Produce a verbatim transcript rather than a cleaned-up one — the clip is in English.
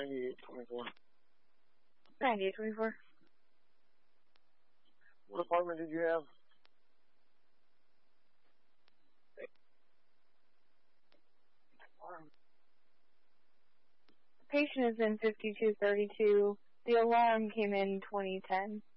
ninety-eight twenty-four. ninety-eight twenty-four. What apartment did you have? Patient is in fifty-two thirty-two. The alarm came in twenty ten.